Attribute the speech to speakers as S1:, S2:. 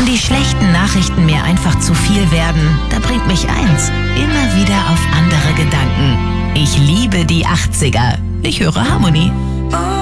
S1: Wenn die schlechten Nachrichten mir einfach zu viel werden, da bringt mich eins immer wieder auf andere Gedanken. Ich liebe die 80er. Ich höre Harmonie.